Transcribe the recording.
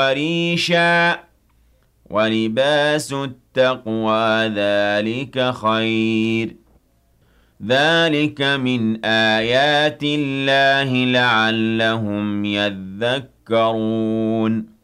وريشا ولباس التقوى ذلك خير ذلك من آيات الله لعلهم يذكرون